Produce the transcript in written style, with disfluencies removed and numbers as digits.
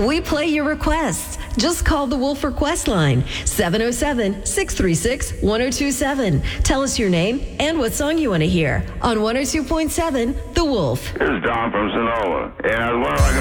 We play your requests. Just call the Wolf Request line, 707-636-1027. Tell us your name and what song you want to hear on 102.7 The Wolf. This is Tom from Sonoma. And I was wondering if I can